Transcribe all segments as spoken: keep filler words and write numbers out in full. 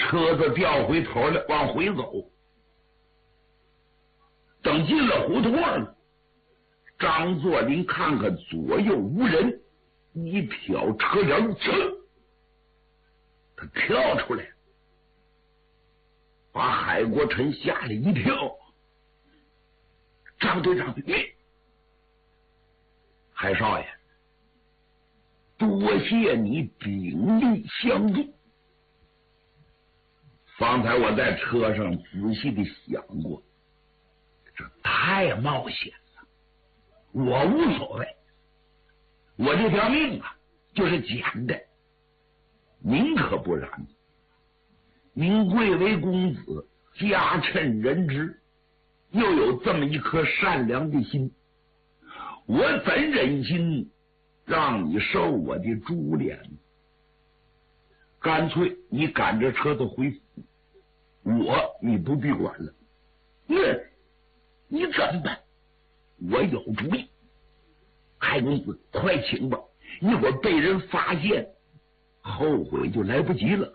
车子掉回头来往回走。等进了胡同了，张作霖看看左右无人，一瞟车帘，噌，他跳出来，把海国臣吓了一跳。张队长，你海少爷，多谢你鼎力相助。方才我在车上仔细的想过，这太冒险了，我无所谓，我这条命啊就是捡的。您可不然，您贵为公子，家趁人之，又有这么一颗善良的心，我怎忍心让你受我的株连？干脆你赶着车子回府，我你不必管了。那你怎么办？我有主意。海公子，快请吧，一会儿被人发现，后悔就来不及了。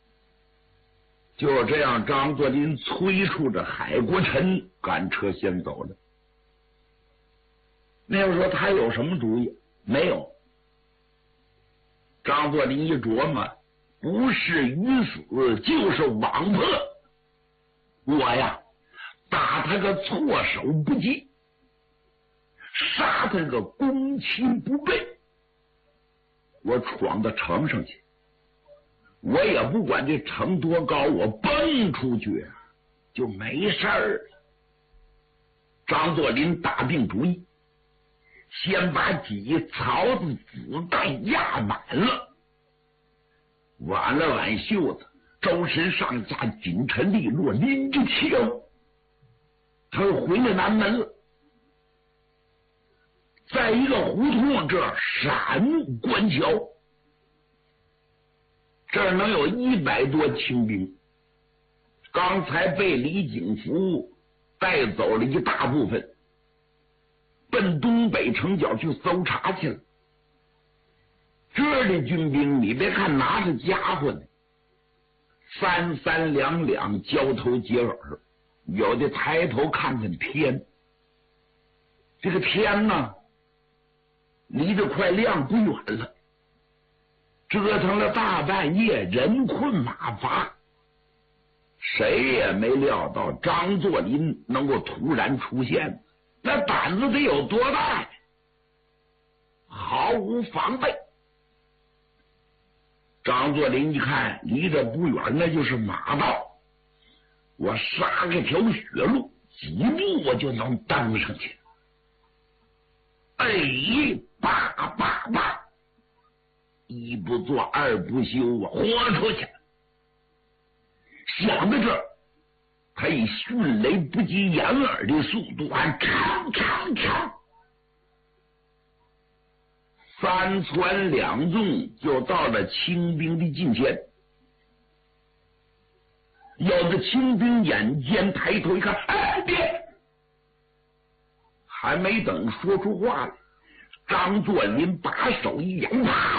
就这样，张作霖催促着海国臣赶车先走了。那要说他有什么主意？没有。张作霖一琢磨，不是鱼死就是网破，我呀打他个措手不及，杀他个攻其不备，我闯到城上去，我也不管这城多高，我蹦出去就没事儿了。张作霖打定主意，先把几槽子子弹压满了，挽了挽袖子，周身上下紧沉利落，拎着枪，他回了南门了。在一个胡同这儿闪目观瞧，这儿能有一百多清兵，刚才被李景福带走了一大部分，奔东北城角去搜查去了。这儿的军兵，你别看拿着家伙呢，三三两两交头接耳，有的抬头看看天，这个天呢离得快亮不远了，折腾了大半夜，人困马乏，谁也没料到张作霖能够突然出现，那胆子得有多大呀？毫无防备。张作霖一看离这不远，那就是马道，我杀个条血路，几步我就能登上去。哎，叭叭叭，一不做二不休啊，豁出去！想到这儿，他以迅雷不及掩耳的速度啊，唰唰唰，三窜两纵就到了清兵的近前。有的清兵眼尖，抬头一看，哎，别！还没等说出话来，张作霖把手一扬，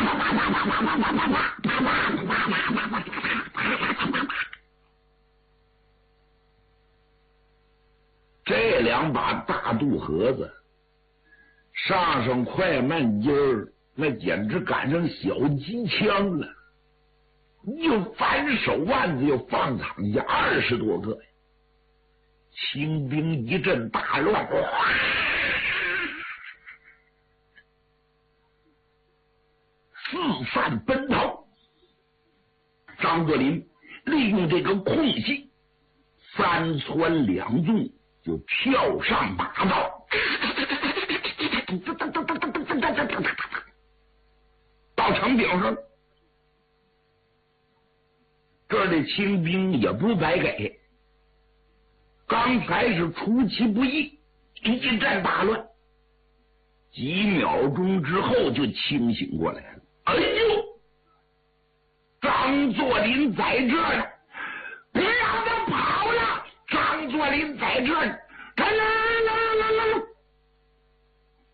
这两把大肚盒子上上快慢筋儿，那简直赶上小机枪了，又反手腕子又放躺下二十多个，清兵一阵大乱，四散奔逃。张作霖利用这个空隙，三窜两纵就跳上马道，到城顶上。这儿的清兵也不白给，刚才是出其不意，一阵大乱，几秒钟之后就清醒过来了。哎呦，张作霖在这儿呢，别让他跑了！张作霖在这儿呢，来来来来来来，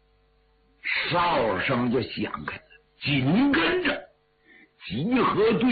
哨声就响开了，紧跟着集合队